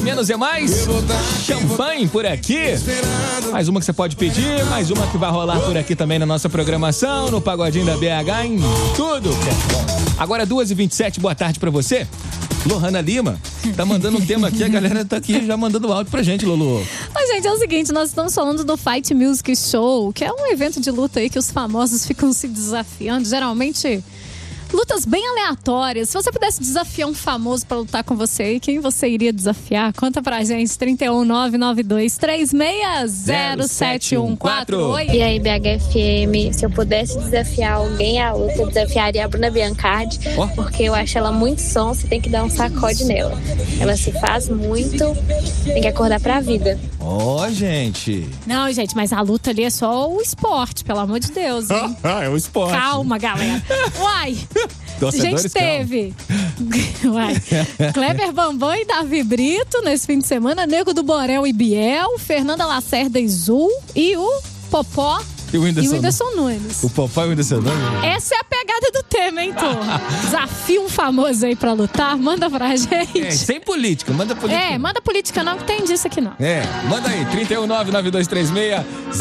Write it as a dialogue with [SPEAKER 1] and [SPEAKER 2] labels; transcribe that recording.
[SPEAKER 1] Menos é mais. Champanhe por aqui. Mais uma que você pode pedir, mais uma que vai rolar por aqui também na nossa programação, no Pagodinho da BH, em tudo. Agora 2h27, boa tarde pra você. Lohana Lima tá mandando um tema aqui, a galera tá aqui já mandando áudio pra gente, Lolo.
[SPEAKER 2] Oi, gente, é o seguinte, nós estamos falando do Fight Music Show, que é um evento de luta aí que os famosos ficam se desafiando, geralmente lutas bem aleatórias. Se você pudesse desafiar um famoso pra lutar com você, quem você iria desafiar? Conta pra gente, 31992360714. Oi.
[SPEAKER 3] E aí, BHFM, se eu pudesse desafiar alguém à luta, eu desafiaria a Bruna Biancardi, porque eu acho ela muito sonsa e tem que dar um sacode nela. Ela se faz muito, tem que acordar pra vida.
[SPEAKER 1] Gente.
[SPEAKER 2] Não, gente, mas a luta ali é só o esporte, pelo amor de Deus, hein?
[SPEAKER 1] É o esporte.
[SPEAKER 2] Calma, galera. Uai!
[SPEAKER 1] Torcedores,
[SPEAKER 2] gente, teve Kleber Bambam e Davi Brito nesse fim de semana, Nego do Borel e Biel, Fernanda Lacerda e Zul e o Popó
[SPEAKER 1] e o
[SPEAKER 2] Whindersson Nunes.
[SPEAKER 1] O Popó e o Whindersson Nunes?
[SPEAKER 2] Essa é a pegada do tema, hein, turma? Desafio um famoso aí pra lutar, manda pra gente.
[SPEAKER 1] Sem política, manda política.
[SPEAKER 2] Manda política não, que tem disso aqui não.
[SPEAKER 1] Manda aí, 3199236